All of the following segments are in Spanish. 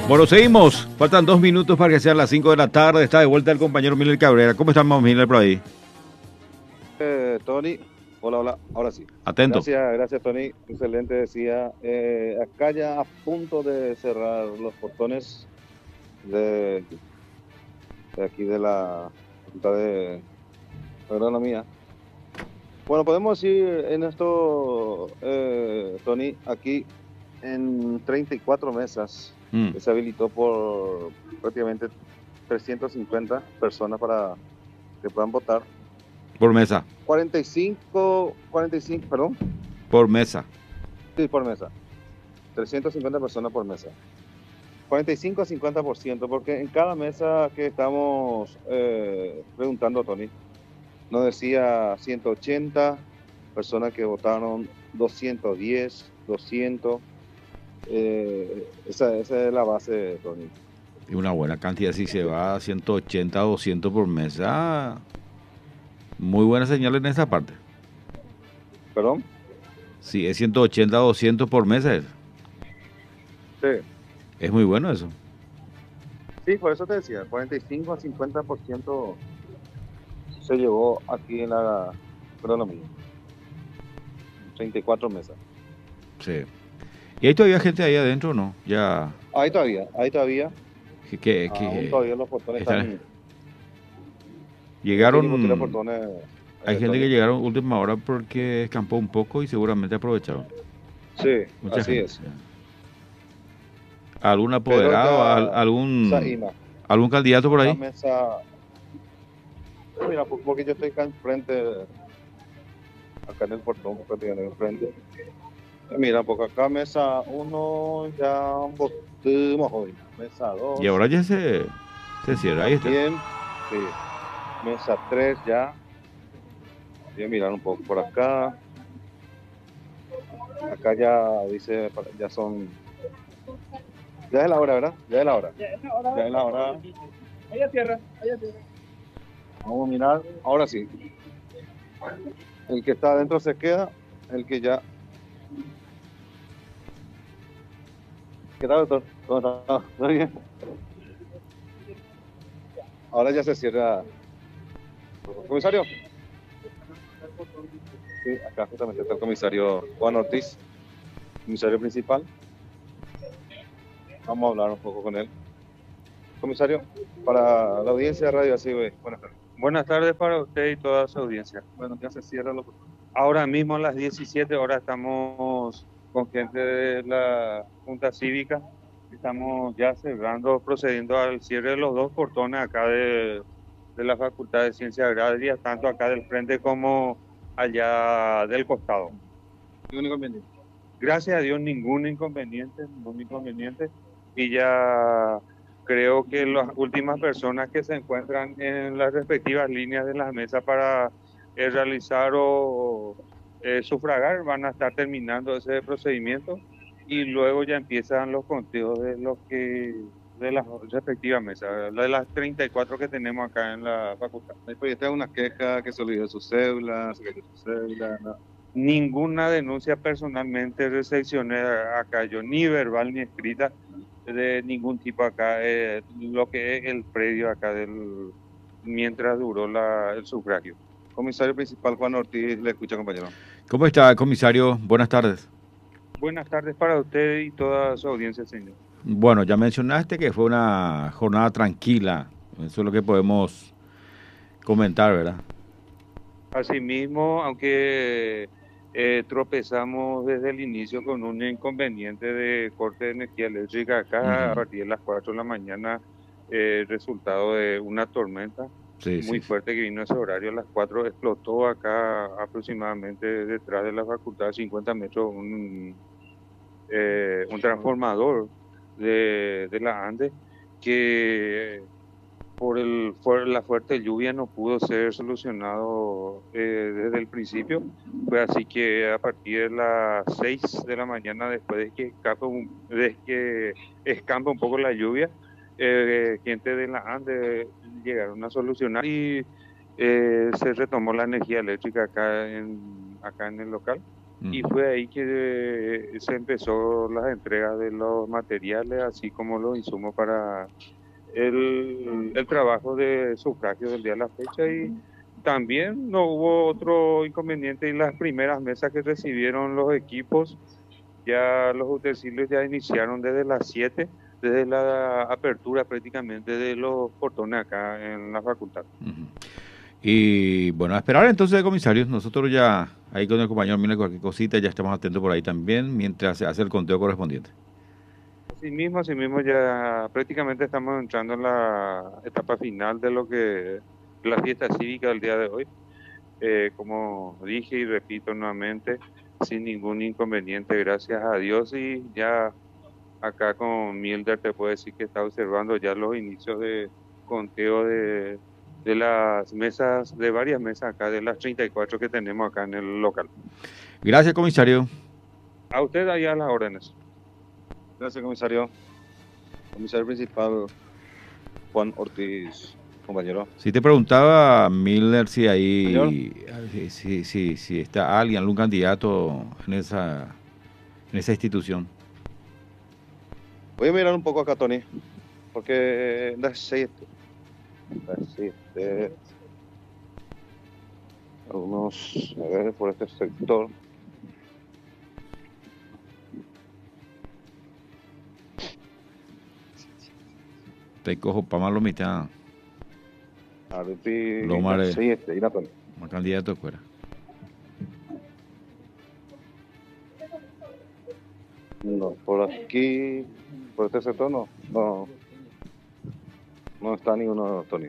Bueno, seguimos. Faltan 2 minutos para que sean las 5 de la tarde. Está de vuelta el compañero Miller Cabrera. ¿Cómo estamos, Miller, por ahí? Tony, hola, hola, ahora sí. Atento. Gracias, Tony. Excelente, decía. Acá ya a punto de cerrar los portones de, de aquí de la Facultad de Agronomía. Bueno, podemos decir en esto, Tony, aquí en 34 mesas Mm, que se habilitó por prácticamente 350 personas para que puedan votar. por mesa. 45, perdón, Por mesa. sí, por mesa. 350 personas por mesa. 45 a 50%, porque en cada mesa que estamos preguntando, Tony, nos decía 180 personas que votaron, 210, 200. Esa es la base, Tony. Y una buena cantidad. Si se va a 180, 200 por mesa. Muy buena señal en esa parte. ¿Perdón? Si es 180, 200 por mesa, Sí, es muy bueno eso. sí, por eso te decía, 45 a 50% se llevó aquí en la agronomía. 34 mesas. Sí. ¿Y hay todavía gente ahí adentro o no? Ya. Ahí todavía. Aún Que todavía los portones están, están. Tenemos que ir a llegaron. portones, Hay gente que Tony. llegaron última hora porque escampó un poco y seguramente aprovecharon. Sí, Mucha así gente. es. ¿Algún Pero apoderado? ya, ¿Algún, Saima, algún candidato por acá ahí? mesa. Mira, porque yo estoy acá enfrente, acá en el portón, prácticamente enfrente. Mira, porque acá mesa uno ya votamos hoy. Mesa Y 2 ahora ya se cierra. Ahí está. también. Sí. Mesa 3 ya. Voy a mirar un poco por acá. Acá ya dice, ya son. Ya es la hora, ¿verdad? Ya es la hora. Ya es la hora. Allá tierra, allá tierra. Vamos a mirar. Ahora sí. El que está adentro se queda. El que ya. ¿Qué tal, doctor? ¿Cómo está? ¿Todo bien? Ahora ya se cierra. ¿Comisario? Sí, acá justamente está el comisario Juan Ortiz, comisario principal. Vamos a hablar un poco con él. Comisario, para la audiencia de Radio Así, buenas tardes. Buenas tardes para usted y toda su audiencia. Bueno, ya se cierra lo. Ahora mismo a las 17 horas estamos con gente de la Junta Cívica. Estamos ya cerrando, procediendo al cierre de los dos portones acá de la Facultad de Ciencias Agrarias, tanto acá del frente como allá del costado. Ningún inconveniente. Gracias a Dios, ningún inconveniente, ningún inconveniente. Y ya creo que las últimas personas que se encuentran en las respectivas líneas de las mesas para realizar o sufragar van a estar terminando ese procedimiento y luego ya empiezan los conteos de las respectivas mesas, de las 34 que tenemos acá en la facultad. Después está una queja que se olvidó su cédula, se cayó su cédula. No. Ninguna denuncia personalmente recepcioné acá yo, ni verbal ni escrita de ningún tipo acá, lo que es el predio acá mientras duró el sufragio. Comisario principal Juan Ortiz, le escucha, compañero. ¿Cómo está, comisario? Buenas tardes. Buenas tardes para usted y toda su audiencia, señor. Bueno, ya mencionaste que fue una jornada tranquila. Eso es lo que podemos comentar, ¿verdad? Asimismo, aunque tropezamos desde el inicio con un inconveniente de corte de energía eléctrica acá a Ujú. partir de las 4 de la mañana, resultado de una tormenta Sí, muy sí, sí. fuerte que vino a ese horario, a las 4 explotó acá aproximadamente detrás de la facultad, a 50 metros, un transformador de la ANDE que por la fuerte lluvia no pudo ser solucionado desde el principio. Fue así que a partir de las 6 de la mañana, después de que escampa un poco la lluvia, gente de la ANDE llegaron a solucionar y se retomó la energía eléctrica acá en el local. y fue ahí que se empezó las entregas de los materiales, así como los insumos para el trabajo de sufragio del día de la fecha. Y también no hubo otro inconveniente, y las primeras mesas que recibieron los equipos, ya los utensilios ya iniciaron desde las 7, desde la apertura prácticamente de los portones acá en la facultad. Y bueno, a esperar entonces, comisarios. Nosotros ya, ahí con el compañero Miller, cualquier cosita, ya estamos atentos por ahí también, mientras se hace el conteo correspondiente. Así mismo ya prácticamente estamos entrando en la etapa final de lo que la fiesta cívica del día de hoy. Como dije y repito nuevamente, sin ningún inconveniente, gracias a Dios, y ya acá con Milder te puedo decir que está observando ya los inicios de conteo de las mesas, de varias mesas acá, de las 34 que tenemos acá en el local. Gracias, comisario. A usted allá las órdenes. Gracias, comisario. Comisario principal Juan Ortiz, compañero. Si te preguntaba, Miller, si ahí, si está alguien, algún candidato en esa institución. Voy a mirar un poco acá, Tony, porque algunos, a ver, por este sector. Te cojo para más lo mitad. Lo mare, más candidato fuera. No, por aquí, por este sector no está ninguno, Tony.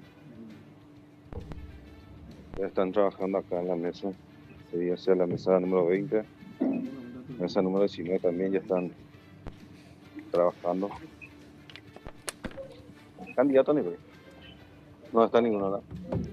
Ya están trabajando acá en la mesa. Sería sea la mesa número 20. Mesa número 19 también ya están trabajando. Candidato ni no está ninguno, ¿no?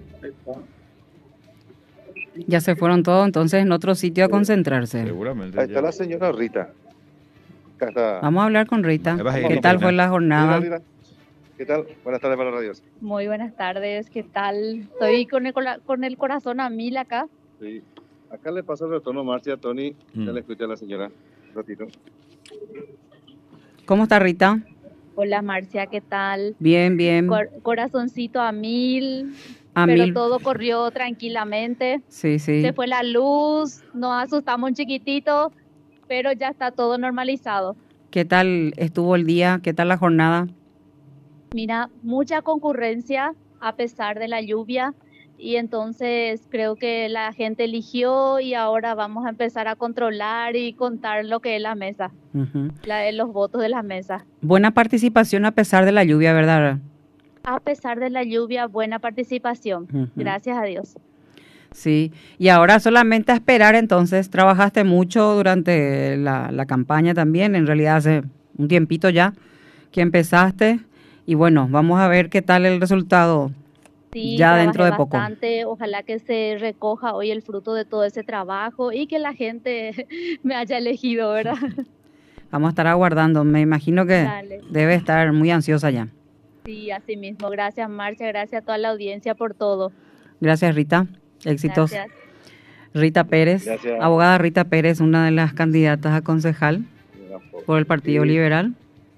Ya se fueron todos entonces en otro sitio a concentrarse. Seguramente. Ahí está la señora Rita. Acá está. Vamos a hablar con Rita. ¿Qué tal fue la jornada? Rita. ¿Qué tal? Buenas tardes para la radio. Muy buenas tardes, ¿qué tal? Estoy con el corazón a mil acá. Sí. Acá le paso el retorno, Marcia, Tony. Ya le escuché a la señora. Un ratito. ¿Cómo está Rita? Hola Marcia, ¿qué tal? Bien, bien. Corazoncito a mil, A pero mil. todo corrió tranquilamente. Sí, sí. Se fue la luz, nos asustamos un chiquitito, pero ya está todo normalizado. ¿Qué tal estuvo el día? ¿Qué tal la jornada? Mira, mucha concurrencia a pesar de la lluvia, y entonces creo que la gente eligió y ahora vamos a empezar a controlar y contar lo que es la mesa, los votos de la mesa. Buena participación a pesar de la lluvia, ¿verdad? A pesar de la lluvia, buena participación. Gracias a Dios. Sí, y ahora solamente a esperar entonces. Trabajaste mucho durante la campaña también, en realidad hace un tiempito ya que empezaste, y bueno, vamos a ver qué tal el resultado. Sí, ya dentro de bastante. poco. Ojalá que se recoja hoy el fruto de todo ese trabajo y que la gente me haya elegido, ¿verdad? Vamos a estar aguardando. Me imagino que debe estar muy ansiosa ya. Sí, así mismo. Gracias, Marcia. Gracias a toda la audiencia por todo. Gracias, Rita. Éxitos. Gracias. Rita Pérez, Gracias. Abogada Rita Pérez, una de las candidatas a concejal por el Partido Liberal.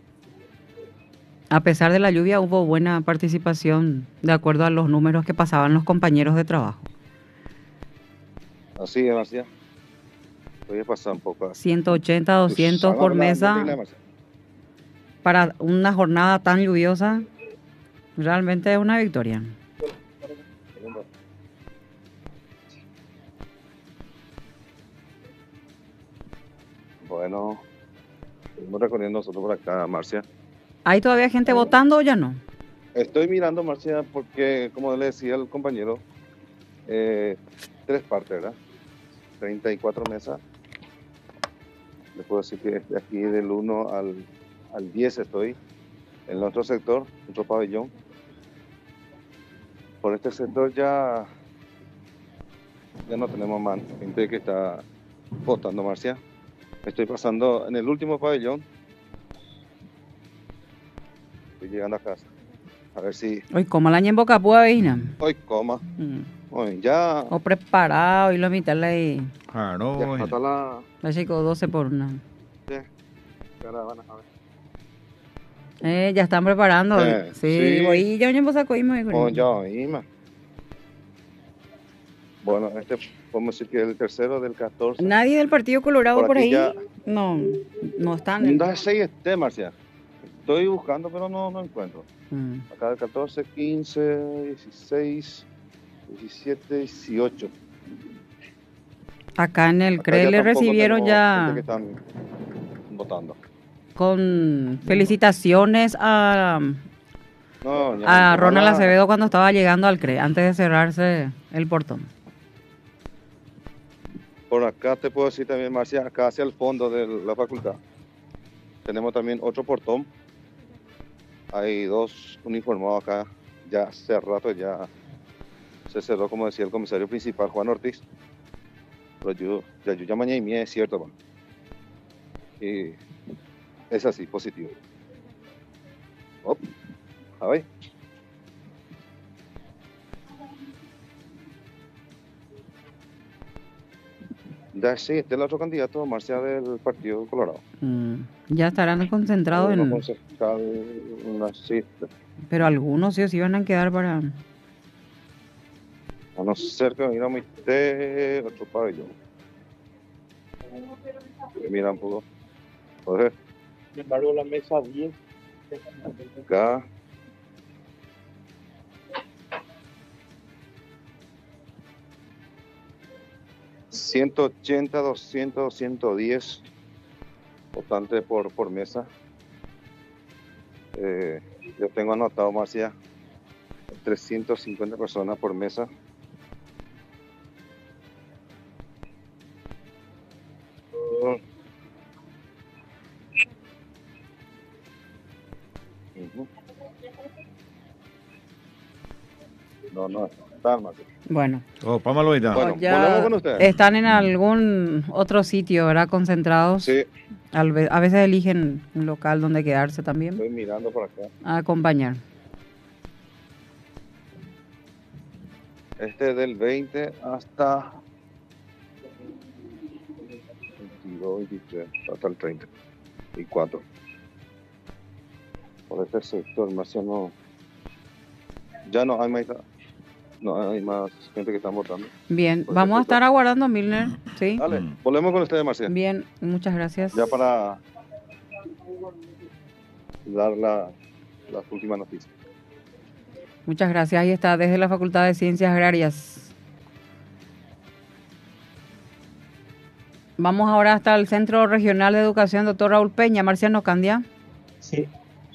A pesar de la lluvia hubo buena participación de acuerdo a los números que pasaban los compañeros de trabajo. Así es, Marcia. Voy a pasar un poco. 180, 200 por mesa para una jornada tan lluviosa. Realmente es una victoria. Bueno, estamos recorriendo nosotros por acá, Marcia. ¿Hay todavía gente votando o ya no? Estoy mirando, Marcia, porque, como le decía al compañero, 3 partes, ¿verdad? 34 mesas. Le puedo decir que aquí del 1 al 10 estoy. En el otro sector, otro pabellón. Por este sector ya no tenemos más gente que está votando, Marcia. Estoy pasando en el último pabellón. Estoy llegando a casa. A ver si... Hoy coma la en boca púa, veina. Hoy coma. Hoy ya... O preparado y lo mitad ahí. Claro. Ya está Pacheco 12 por 1. Sí. Ahora van a ver. Ya están preparando. Sí, sí. voy ya vamos a comer. Ya, Ima. Bueno, podemos decir que es el tercero del 14. Nadie del Partido Colorado por ahí. Ya... No están. No sé si Marcia. Estoy buscando, pero no encuentro. Acá del 14, 15, 16, 17, 18. Acá en el CRE le recibieron ya que están votando. Con felicitaciones a Ronald Acevedo cuando estaba llegando al CRE, antes de cerrarse el portón. Por acá te puedo decir también, Marcia, acá hacia el fondo de la facultad tenemos también otro portón. Hay 2 uniformados acá, ya hace rato ya se cerró, como decía el comisario principal, Juan Ortiz. Pero yo mañana y mía es cierto, man. Y es así, positivo. A ver. Sí, este es el otro candidato, Marcia, del Partido Colorado. Ya estarán concentrados en... Pero algunos sí iban a quedar para... A no ser que mira muy otro pabellón. Mira un poco. Sin embargo, la mesa 10. Acá. $180, 200, 210 votantes por mesa. Yo tengo anotado, Marcia, 350 personas por mesa. No, están, Marcia. Bueno, Bueno, ya volvemos con ustedes. Están en algún otro sitio, ¿verdad? Concentrados. Sí. A veces eligen un local donde quedarse también. Estoy mirando por acá. A acompañar. Del 20 hasta 22, 23, hasta el 30 y 4. Por este sector, Marcia, ya no hay más. No, hay más gente que está votando. Bien, vamos a estar aguardando, Milner. ¿Sí? Dale, volvemos con ustedes, Marcia. Bien, muchas gracias. Ya para dar las últimas noticias. Muchas gracias. Ahí está, desde la Facultad de Ciencias Agrarias. Vamos ahora hasta el Centro Regional de Educación, doctor Raúl Peña. Marciano Candia. Sí.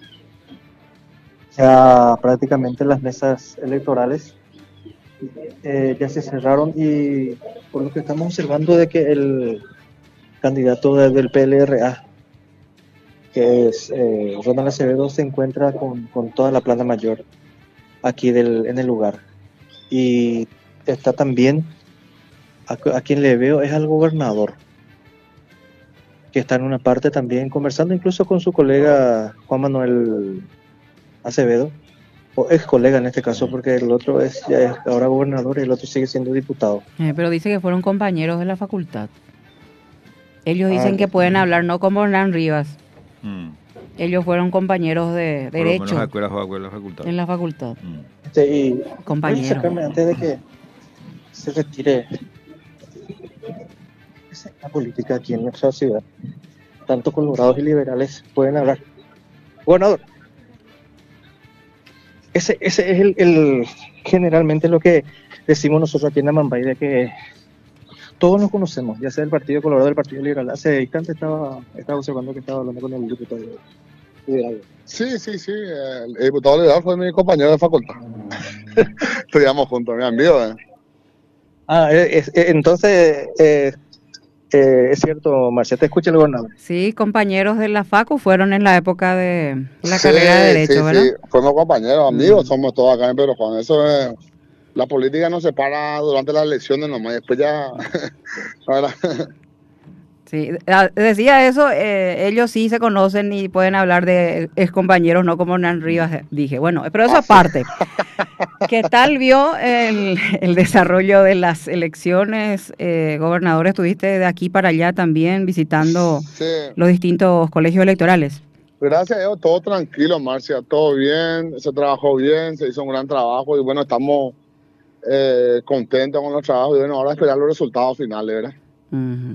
Ya prácticamente las mesas electorales ya se cerraron y por lo que estamos observando de que el candidato del PLRA, que es Ronald Acevedo, se encuentra con toda la plana mayor aquí en el lugar. Y está también, a quien le veo es al gobernador, que está en una parte también conversando incluso con su colega Juan Manuel Acevedo, o ex colega en este caso, porque el otro ya es ahora gobernador y el otro sigue siendo diputado. Pero dice que fueron compañeros de la facultad. Ellos dicen que pueden hablar, no como Hernán Rivas. Ellos fueron compañeros de derecho en la facultad. Y compañeros. Voy a acercarme antes de que se retire. Esa es la política aquí en nuestra ciudad. Tanto colorados y liberales pueden hablar. Gobernador. Ese es el generalmente lo que decimos nosotros aquí en Amambay, de que todos nos conocemos, ya sea del Partido Colorado, del Partido Liberal. Hace instante estaba observando que estaba hablando con el diputado liberal. Sí, el diputado liberal fue mi compañero de facultad. Estudiamos juntos, mi amigo. Entonces, es cierto, Marcia, te escucha el gobernador. Sí, compañeros de la FACU fueron en la época de la carrera de Derecho, ¿verdad? Sí, fuimos compañeros, amigos, somos todos acá en Pedro Juan. Eso es, la política no se para durante las elecciones nomás, y después ya... Sí, decía eso, ellos sí se conocen y pueden hablar de ex compañeros, no como Hernán Rivas, dije. Bueno, pero eso aparte. ¿Qué tal vio el desarrollo de las elecciones? Gobernador, estuviste de aquí para allá también visitando Sí, los distintos colegios electorales. gracias a Dios, todo tranquilo, Marcia, todo bien, se trabajó bien, se hizo un gran trabajo y bueno, estamos contentos con los trabajos y bueno, ahora esperar los resultados finales, ¿verdad? Ujú.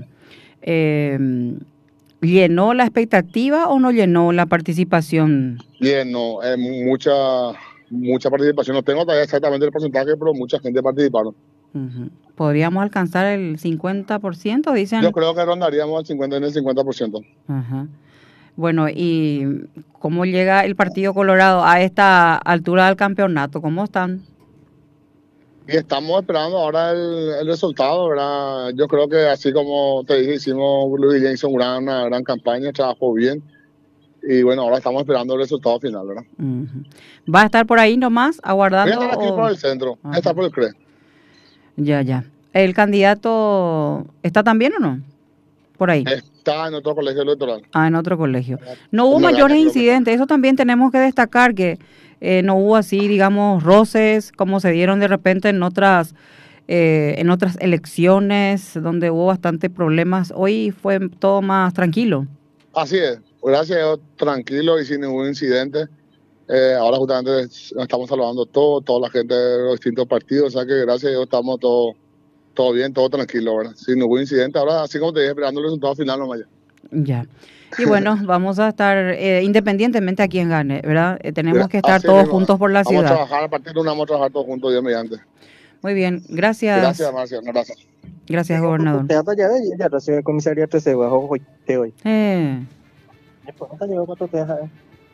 ¿Llenó la expectativa o no llenó la participación? Bien, no, mucha participación, no tengo todavía exactamente el porcentaje, pero mucha gente participaron. Ujú. ¿Podríamos alcanzar el 50%? Yo Dicen. creo que rondaríamos en el 50%. Ajá. Bueno, ¿y cómo llega el Partido Colorado a esta altura del campeonato? ¿Cómo están? Y estamos esperando ahora el resultado, ¿verdad? Yo creo que así como te dije, Luis Guillén hizo una gran campaña, trabajó bien. Y bueno, ahora estamos esperando el resultado final, ¿verdad? Ujú. ¿Va a estar por ahí nomás, Voy a aguardando? estar aquí por el centro, voy a estar por el CRE. Ya, ya. ¿El candidato está también o no? Por ahí. Está en otro colegio electoral. Ah, en otro colegio. No hubo Una mayores gana, creo que incidentes, eso también tenemos que destacar, que no hubo así, digamos, roces como se dieron de repente en otras elecciones donde hubo bastante problemas. Hoy fue todo más tranquilo. Así es, gracias a Dios, tranquilo y sin ningún incidente. Ahora justamente estamos saludando toda la gente de los distintos partidos, o sea que gracias a Dios estamos todo bien, todo tranquilo, ¿verdad? Sin ningún incidente. Ahora, así como te dije, esperando el resultado final nomás ya. Ya. Y bueno, vamos a estar independientemente a quién gane, ¿verdad? Tenemos que estar Así todos mismo, juntos por la vamos a ciudad. trabajar, a partir de una vamos a trabajar todos juntos, Dios mediante. Muy bien, gracias. Gracias, Marcia, un abrazo. Gracias, gobernador. Te ya de ya recibe comisaría 13 bajo hoy te hoy. Después no te llegó cuánto te deja.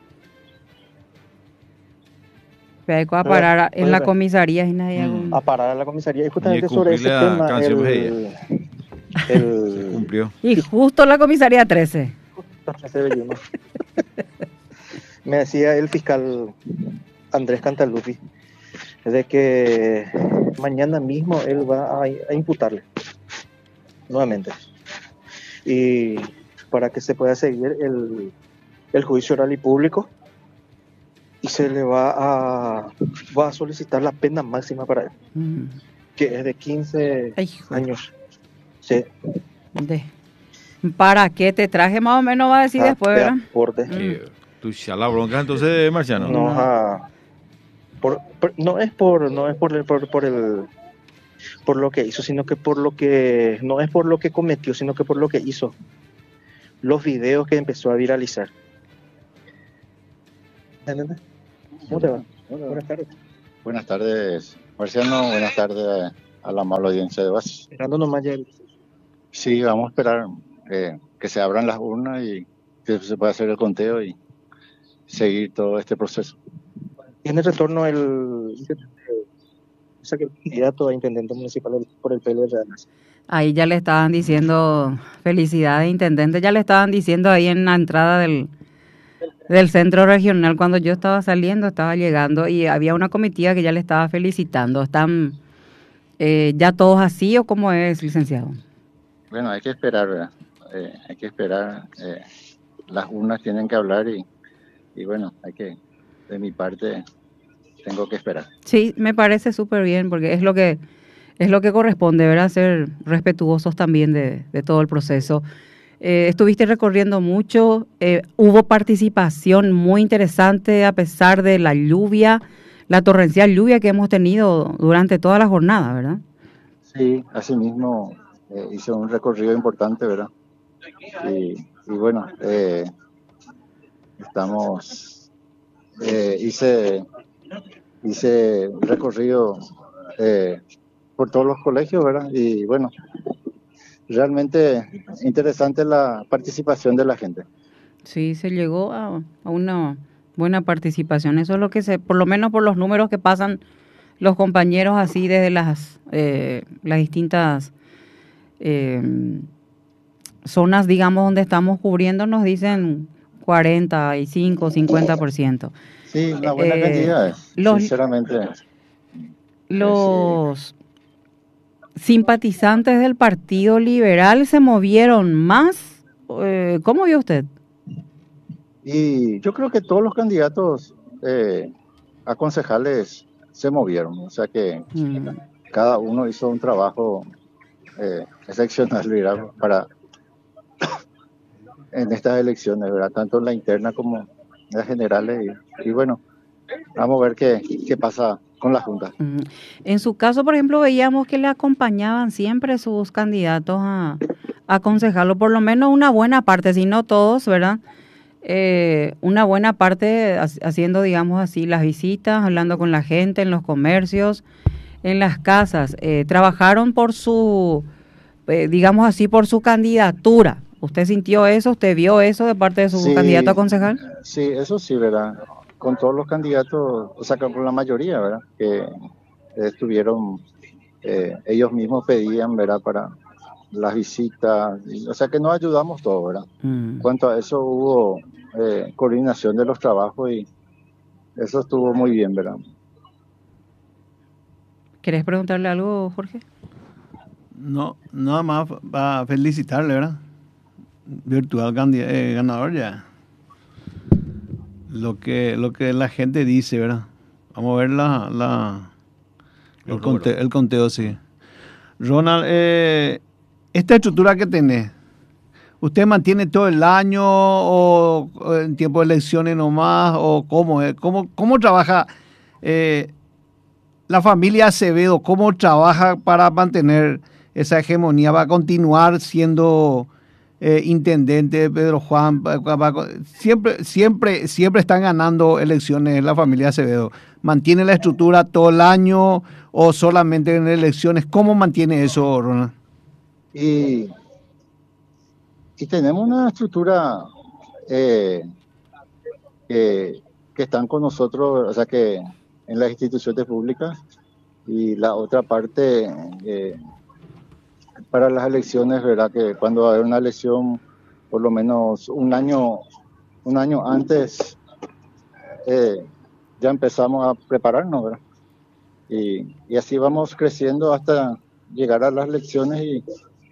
Hay que parar en la comisaría y nadie a parar a la comisaría y justamente Y sobre ese cumplir la tema canción el Se cumplió. Y justo la comisaría 13. Me decía el fiscal Andrés Cantalupi de que mañana mismo él va a imputarle nuevamente y para que se pueda seguir el juicio oral y público y se le va a solicitar la pena máxima para él, que es de 15 años. Sí. ¿Para qué te traje? Más o menos va a decir después, ¿verdad? ¿Tú ya la bronca entonces, Marciano? No es por lo que hizo, sino que no es por lo que cometió, sino que por lo que hizo. Los videos que empezó a viralizar. ¿Entiendes? ¿Cómo te va? Buenas tardes. Buenas tardes, Marciano. Buenas tardes a la amable audiencia de base. Esperando nomás ya. Sí, vamos a esperar que se abran las urnas y que se pueda hacer el conteo y seguir todo este proceso. ¿Tiene retorno el candidato a intendente municipal por el PLR? Ahí ya le estaban diciendo, felicidades, intendente, ya le estaban diciendo ahí en la entrada del centro regional, cuando yo estaba saliendo, estaba llegando y había una comitiva que ya le estaba felicitando. ¿Están ya todos así o cómo es, licenciado? Bueno, hay que esperar, ¿verdad? Hay que esperar. Las urnas tienen que hablar y bueno, de mi parte, tengo que esperar. Sí, me parece súper bien porque es lo que corresponde, ¿verdad? Ser respetuosos también de todo el proceso. Estuviste recorriendo mucho, hubo participación muy interesante a pesar de la lluvia, la torrencial lluvia que hemos tenido durante toda la jornada, ¿verdad? Sí, así mismo hice un recorrido importante, ¿verdad? Y bueno, hice recorrido por todos los colegios, ¿verdad? Y bueno, realmente interesante la participación de la gente. Sí, se llegó a una buena participación. Eso es lo que por lo menos por los números que pasan los compañeros así desde las distintas zonas, digamos, donde estamos cubriendo, nos dicen 45, 50%. Sí, una buena cantidad, sinceramente. Los simpatizantes del Partido Liberal se movieron más. ¿Cómo vio usted? Y yo creo que todos los candidatos a concejales se movieron. O sea que cada uno hizo un trabajo excepcional, ¿verdad? En estas elecciones, ¿verdad? Tanto en la interna como en las generales. Y bueno, vamos a ver qué pasa con la Junta. En su caso, por ejemplo, veíamos que le acompañaban siempre sus candidatos a concejalo, por lo menos una buena parte, si no todos, ¿verdad? Una buena parte haciendo, digamos así, las visitas, hablando con la gente en los comercios, en las casas. Trabajaron por su, digamos así, por su candidatura. ¿Usted sintió eso? ¿Usted vio eso de parte de su candidato a concejal? Sí, eso sí, ¿verdad? Con todos los candidatos, o sea, con la mayoría, ¿verdad? Que estuvieron, ellos mismos pedían, ¿verdad? Para las visitas, o sea que nos ayudamos todos, ¿verdad? En cuanto a eso hubo coordinación de los trabajos y eso estuvo muy bien, ¿verdad? ¿Querés preguntarle algo, Jorge? No, nada más para felicitarle, ¿verdad? Virtual ganador ya. Lo que la gente dice, ¿verdad? Vamos a ver el conteo, sí. Ronald, esta estructura que tenés, ¿usted mantiene todo el año o en tiempo de elecciones nomás? ¿O cómo trabaja la familia Acevedo? ¿Cómo trabaja para mantener esa hegemonía? ¿Va a continuar siendo intendente Pedro Juan? Siempre están ganando elecciones en la familia Acevedo. ¿Mantiene la estructura todo el año o solamente en elecciones? ¿Cómo mantiene eso, Ronald? Y tenemos una estructura que están con nosotros, o sea que en las instituciones públicas, y la otra parte para las elecciones, ¿verdad? Que cuando va a haber una elección, por lo menos un año antes, ya empezamos a prepararnos, ¿verdad? Y así vamos creciendo hasta llegar a las elecciones y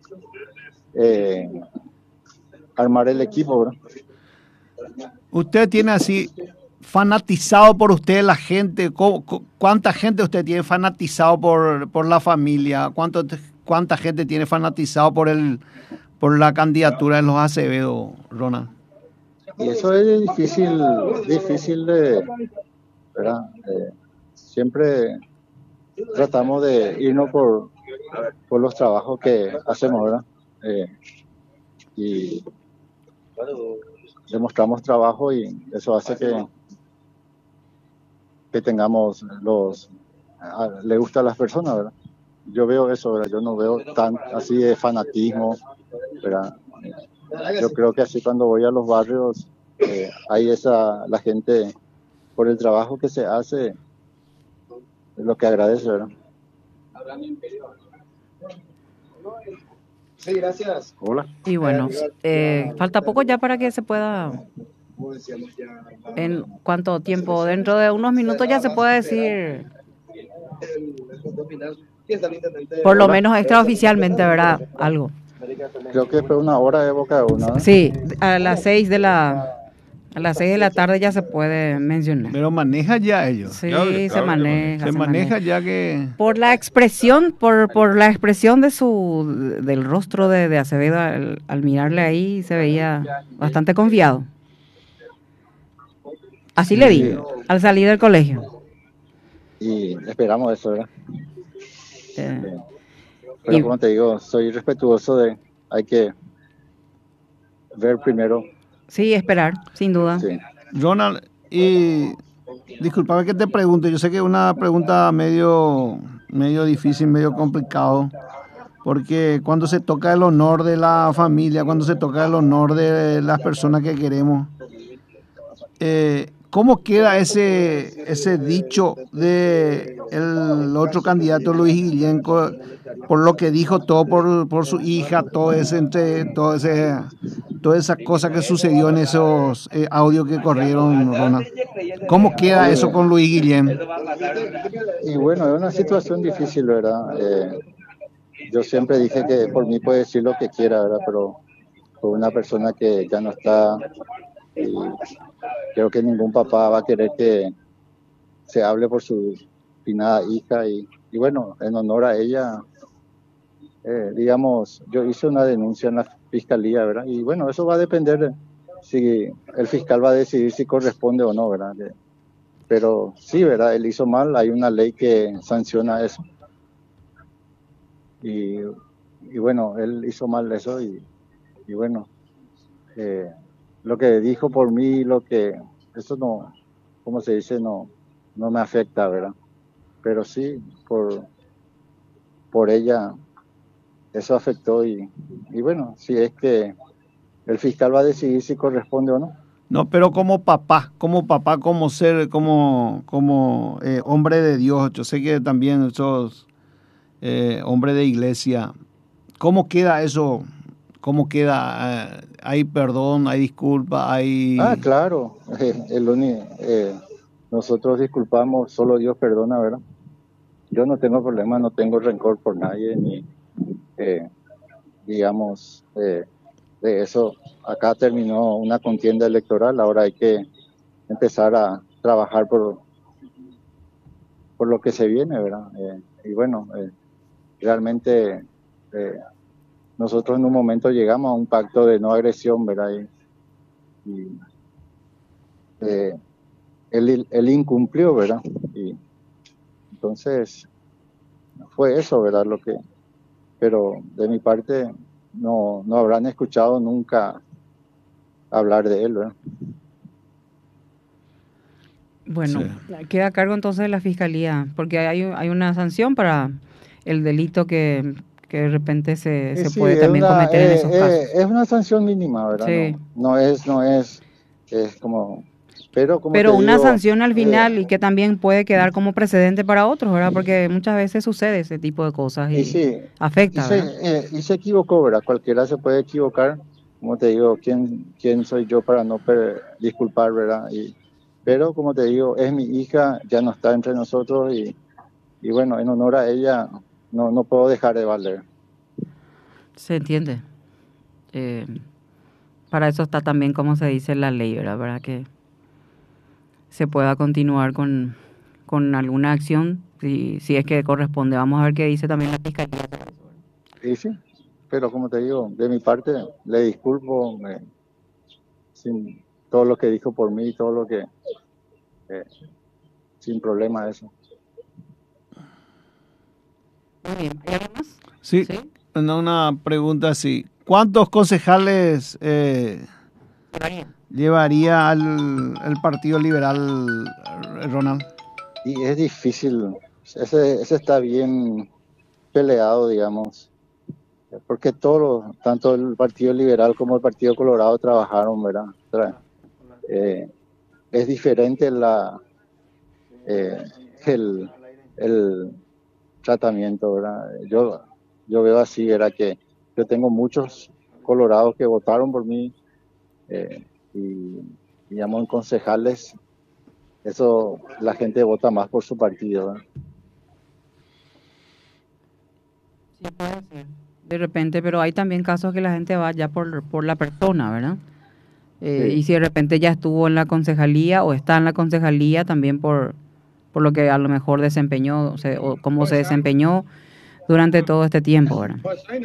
armar el equipo, ¿verdad? Usted tiene así fanatizado por usted la gente. ¿Cuánta gente usted tiene fanatizado por la familia? ¿Cuánta gente tiene fanatizado por la candidatura de los Acevedo, Ronald? Y eso es difícil de, ¿verdad? Siempre tratamos de irnos por los trabajos que hacemos, ¿verdad? Y demostramos trabajo y eso hace que tengamos le gusta a las personas, ¿verdad? Yo veo eso, ¿verdad? Yo no veo tan así de fanatismo, ¿verdad? Yo creo que así cuando voy a los barrios hay la gente por el trabajo que se hace, es lo que agradece, ¿verdad? Sí, gracias. Hola. Y bueno, falta poco ya para que se pueda. ¿En cuánto tiempo? Dentro de unos minutos ya se puede decir. Por lo menos extraoficialmente, ¿verdad? Algo. Creo que fue una hora de boca de una, ¿no? Sí, a las 6 de la tarde ya se puede mencionar. Pero maneja ya ellos. Sí, se maneja. Se maneja ya que... Por la expresión, por la expresión del rostro de Acevedo, al mirarle ahí se veía bastante confiado. Así le vi, al salir del colegio. Y esperamos eso, ¿verdad? Pero como te digo, soy respetuoso hay que ver primero. Sí, esperar, sin duda. Sí. Ronald, y discúlpame que te pregunte, yo sé que es una pregunta medio difícil, medio complicado, porque cuando se toca el honor de la familia, cuando se toca el honor de las personas que queremos, ¿cómo queda ese dicho de el otro candidato, Luis Guillén, por lo que dijo todo por su hija, todas esas cosas que sucedió en esos audios que corrieron, Ronald? ¿Cómo queda eso con Luis Guillén? Y bueno, es una situación difícil, ¿verdad? Yo siempre dije que por mí puede decir lo que quiera, ¿verdad? Pero por una persona que ya no está, y creo que ningún papá va a querer que se hable por su finada hija y bueno, en honor a ella, digamos, yo hice una denuncia en la fiscalía, ¿verdad? Y bueno, eso va a depender de si el fiscal va a decidir si corresponde o no, ¿verdad? Pero sí, ¿verdad? Él hizo mal, hay una ley que sanciona eso. Y bueno, él hizo mal eso y bueno, lo que dijo por mí, eso no, ¿cómo se dice? No me afecta, ¿verdad? Pero sí, por ella, eso afectó y bueno, si es que el fiscal va a decidir si corresponde o no. No, pero como papá, como ser, como hombre de Dios, yo sé que también sos hombre de iglesia, ¿cómo queda eso? ¿Cómo queda? ¿Hay perdón, hay disculpa, hay...? Claro, nosotros disculpamos, solo Dios perdona, ¿verdad? Yo no tengo problema, no tengo rencor por nadie, ni, digamos, de eso. Acá terminó una contienda electoral, ahora hay que empezar a trabajar por lo que se viene, ¿verdad? Y bueno, realmente nosotros en un momento llegamos a un pacto de no agresión, ¿verdad? Y él incumplió, ¿verdad? Y entonces fue eso, ¿verdad? Pero de mi parte no habrán escuchado nunca hablar de él, ¿verdad? Bueno, queda a cargo entonces de la fiscalía, porque hay una sanción para el delito que de repente se puede también cometer en esos casos. Es una sanción mínima, ¿verdad? Sí. No es como... Pero una sanción al final y que también puede quedar como precedente para otros, ¿verdad? Porque muchas veces sucede ese tipo de cosas y sí, afecta, ¿verdad? Y se equivocó, ¿verdad? Cualquiera se puede equivocar. Como te digo, ¿quién soy yo para no disculpar, ¿verdad? Pero como te digo, es mi hija, ya no está entre nosotros y bueno, en honor a ella no puedo dejar de valer. Se entiende. Para eso está también, como se dice, la ley, ¿verdad? Para que se pueda continuar con alguna acción, si es que corresponde. Vamos a ver qué dice también la fiscalía. Sí, pero como te digo, de mi parte le disculpo sin todo lo que dijo por mí, todo lo que sin problema eso. Muy bien. ¿Hay algo más? Sí. Una pregunta así. ¿Cuántos concejales llevaría al Partido Liberal, Ronald? Y es difícil. Ese está bien peleado, digamos. Porque tanto el Partido Liberal como el Partido Colorado trabajaron, ¿verdad? Es diferente el tratamiento, ¿verdad? Yo veo así, ¿verdad? Que yo tengo muchos colorados que votaron por mí y digamos en concejales, eso la gente vota más por su partido, ¿verdad? Sí, puede ser. De repente, pero hay también casos que la gente va ya por la persona, ¿verdad? Sí. Y si de repente ya estuvo en la concejalía o está en la concejalía también por lo que a lo mejor desempeñó, o cómo se desempeñó durante todo este tiempo, ¿verdad?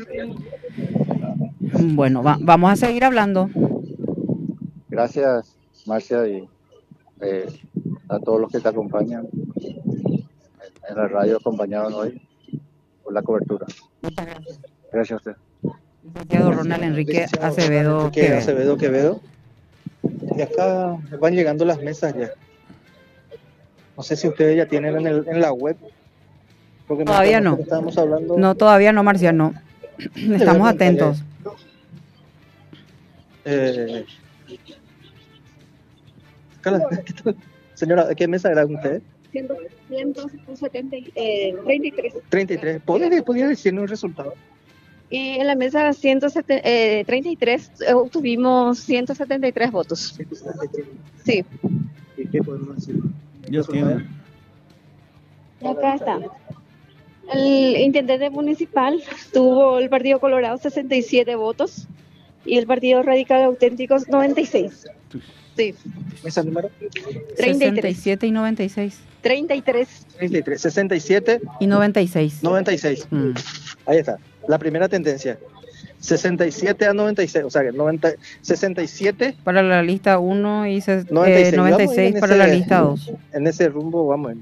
Bueno, vamos a seguir hablando. Gracias, Marcia, y a todos los que te acompañan en la radio, acompañaron hoy por la cobertura. Muchas gracias. Gracias a usted. Licenciado Ronald Enrique Acevedo Quevedo. Y acá van llegando las mesas ya. No sé si ustedes ya tienen en la web. Porque todavía no. Estábamos hablando... No, todavía no, Marcial, no. Estamos atentos. Señora, ¿de qué mesa era usted? 133. 33. ¿Podría decirnos el resultado? Y en la mesa 33 obtuvimos 173 votos. 173. Sí. ¿Y qué podemos decir? Yo tiene. Acá está. El intendente municipal tuvo el Partido Colorado 67 votos. Y el Partido Radical Auténticos, 96. Sí. ¿Mesa número? 33. 67 y 96. 33. 33. 67 Y 96. 96. Ahí está. La primera tendencia. 67 a 96. O sea que 67. Para la lista 1 y 96, 96 para la lista 2. En ese rumbo vamos.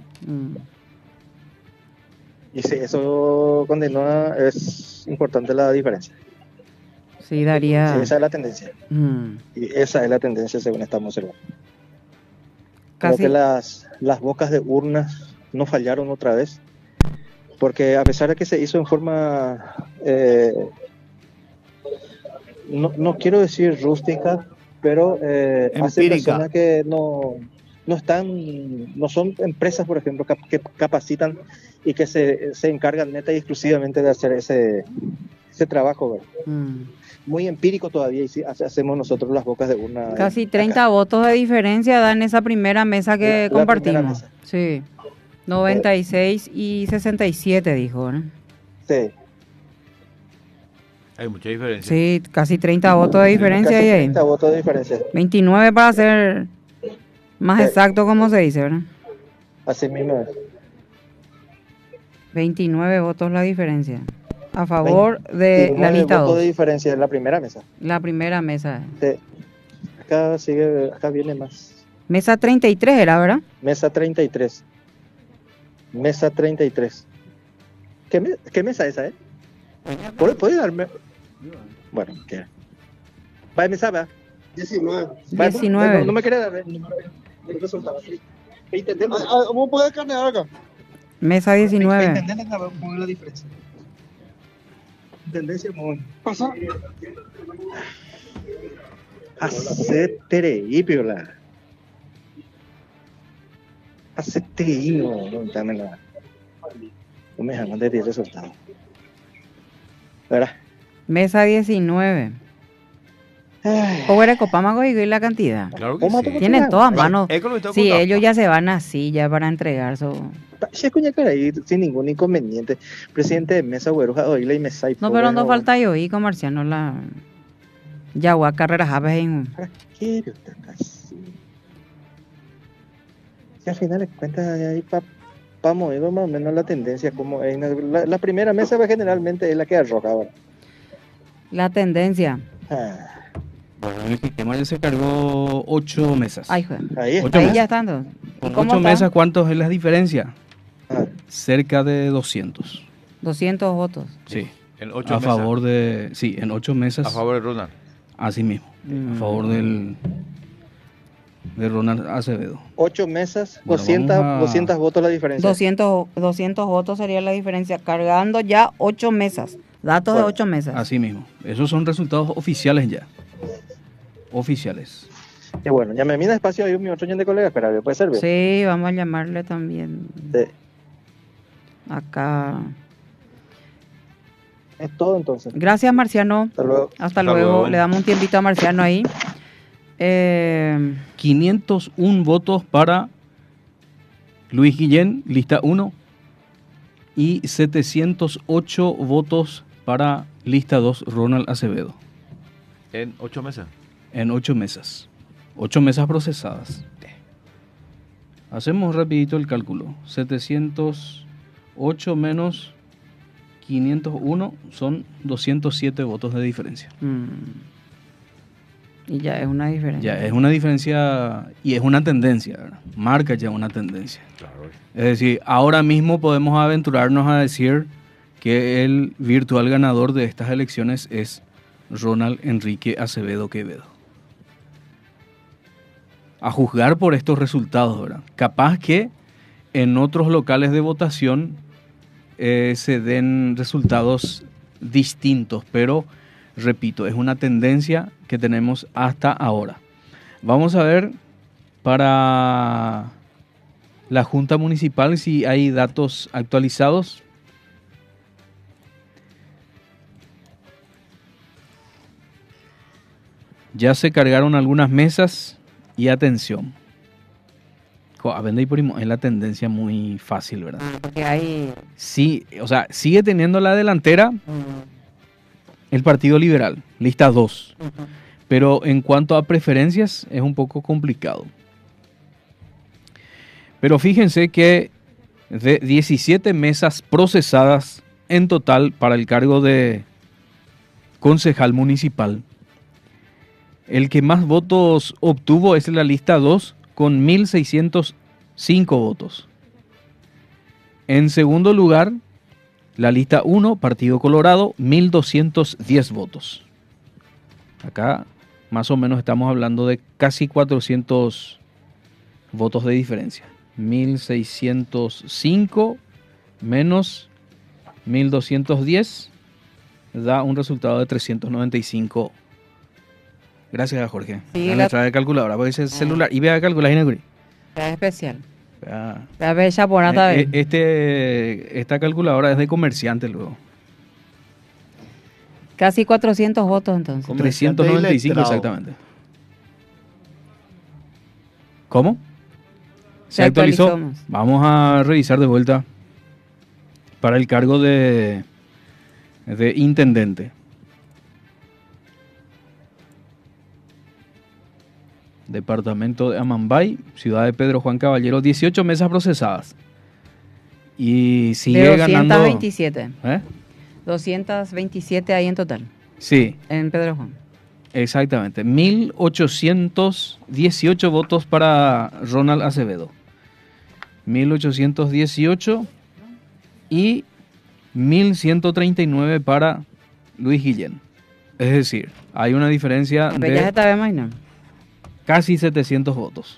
Y si eso continúa, es importante la diferencia. Sí, daría. Sí, esa es la tendencia. Y esa es la tendencia según estamos observando. Creo que las bocas de urnas no fallaron otra vez. Porque a pesar de que se hizo en forma, no quiero decir rústica, pero hace personas que no son empresas, por ejemplo, que capacitan y que se encargan neta y exclusivamente de hacer ese trabajo, ¿verdad? Muy empírico todavía, y sí, hacemos nosotros las bocas de urna. Casi 30 votos de diferencia dan esa primera mesa que compartimos. Mesa. Sí, 96 y 67 dijo, ¿no? Sí. Hay mucha diferencia. Sí, casi 30 votos de diferencia. Casi ahí 30 votos de diferencia. 29 para ser más exacto, como se dice, ¿verdad? Así mismo es. 29 votos la diferencia. A favor de la lista 2. votos de diferencia en la primera mesa. La primera mesa. Sí. Acá viene más. Mesa 33 era, ¿verdad? Mesa 33. Mesa 33. ¿Qué mesa es esa, ¿Puedes darme? Bueno, ¿qué? ¿Va mesa, va? 19. 19. No me quería dar el resultado. ¿Vos podés carnear acá? Mesa 19. Intendente con la diferencia. Tendencia muy. ¿Pasa? Hace TRI, piola. Hace TRI, no dame nada. No me dejan de decir resultado. ¿Verdad? Mesa 19. ¿O era Copamago y la cantidad? Claro que sí. Tienen todas manos. Sí, ellos ya se van así ya para entregar su... sin ningún inconveniente. Presidente de mesa, güeruja, oíle y mesa y... No, pero no falta yo y comerciano la... Yagua, carreras aves en... ¿Para qué así? Si al final de cuentas ahí para mover más o menos la tendencia, como es la primera mesa generalmente es la que arroja ahora. La tendencia. Bueno, en el sistema ya se cargó 8 mesas. Ahí ya están. Con 8 mesas, ¿cuántos es la diferencia? Cerca de 200. 200 votos. Sí. En 8 a mesas. favor de... Sí, en 8 mesas. A favor de Ronald. Así mismo. A favor de Ronald Acevedo. 8 mesas, bueno, 200 votos la diferencia. 200 votos sería la diferencia. Cargando ya 8 mesas. Datos de 8 mesas. Así mismo. Esos son resultados oficiales ya. Oficiales. Y bueno, ya me mina espacio hay un otro de colegas, espera, puede ser. ¿Bien? Sí, vamos a llamarle también. Sí. Acá. Es todo entonces. Gracias, Marciano. Hasta luego. Le damos un tiempito a Marciano ahí. 501 votos para Luis Guillén, lista 1. Y 708 votos para lista 2, Ronald Acevedo. ¿En 8 mesas? En 8 mesas. 8 mesas procesadas. Hacemos rapidito el cálculo. 708 menos 501 son 207 votos de diferencia. Y ya es una diferencia. Ya es una diferencia y es una tendencia, ¿verdad? Marca ya una tendencia. Claro. Es decir, ahora mismo podemos aventurarnos a decir que el virtual ganador de estas elecciones es Ronald Enrique Acevedo Quevedo. A juzgar por estos resultados, ¿verdad? Capaz que en otros locales de votación se den resultados distintos, pero repito, es una tendencia que tenemos hasta ahora. Vamos a ver para la Junta Municipal si hay datos actualizados. Ya se cargaron algunas mesas y atención. Es la tendencia muy fácil, ¿verdad? Porque hay... Sí, o sea, sigue teniendo la delantera el Partido Liberal, lista 2. Pero en cuanto a preferencias es un poco complicado. Pero fíjense que de 17 mesas procesadas en total para el cargo de concejal municipal, el que más votos obtuvo es la lista 2 con 1.605 votos. En segundo lugar, la lista 1, Partido Colorado, 1.210 votos. Acá más o menos estamos hablando de casi 400 votos de diferencia. 1.605 menos 1.210 da un resultado de 395. Gracias, Jorge. Sí, la trae de calculadora, porque ese celular. Y vea a calcular, Ineguri. Es especial. La bella bonata. Esta calculadora es de comerciante luego. Casi 400 votos entonces. 395 exactamente. ¿Cómo? Se actualizó. Vamos a revisar de vuelta para el cargo de intendente. Departamento de Amambay, ciudad de Pedro Juan Caballero, 18 mesas procesadas. Y sigue de 227. Ganando. 227 hay en total. Sí. En Pedro Juan. Exactamente. 1.818 votos para Ronald Acevedo. 1.818 y 1.139 para Luis Guillén. Es decir, hay una diferencia de casi 700 votos.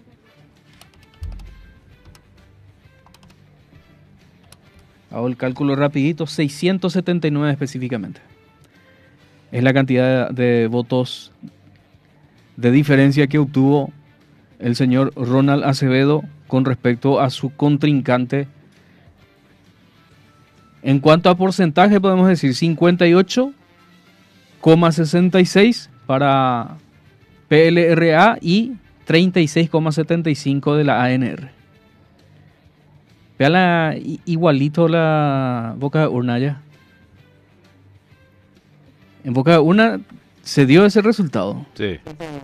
Hago el cálculo rapidito, 679 específicamente. Es la cantidad de votos de diferencia que obtuvo el señor Ronald Acevedo con respecto a su contrincante. En cuanto a porcentaje, podemos decir 58,66 para PLRA y 36,75 de la ANR. Vean igualito la boca de urna ya. En boca de urna se dio ese resultado. Sí.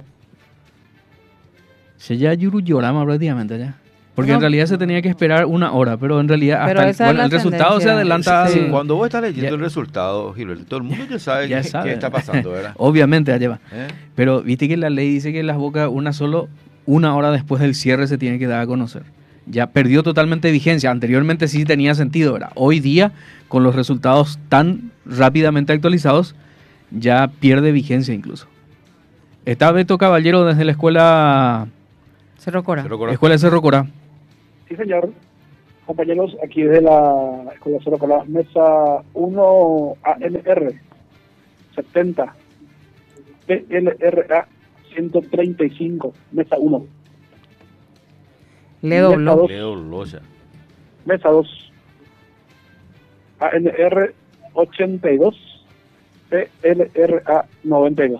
Se ya llorama prácticamente ya. Porque en realidad se tenía que esperar una hora, pero en realidad hasta el resultado se adelanta. Sí. Cuando vos estás leyendo el resultado, Gilberto, todo el mundo ya sabe qué está pasando, ¿verdad? Obviamente, allá va. Pero viste que la ley dice que las bocas solo una hora después del cierre se tiene que dar a conocer. Ya perdió totalmente vigencia. Anteriormente sí tenía sentido, ¿verdad? Hoy día, con los resultados tan rápidamente actualizados, ya pierde vigencia incluso. Está Beto Caballero desde la escuela Cerro Cora. Escuela de Cerro Cora. Sí, señor. Compañeros, aquí desde la Escuela Cerro Cora, mesa 1 ANR 70, PLRA 135, mesa 1. Le dobló. Mesa 2, ANR 82, PLRA 92.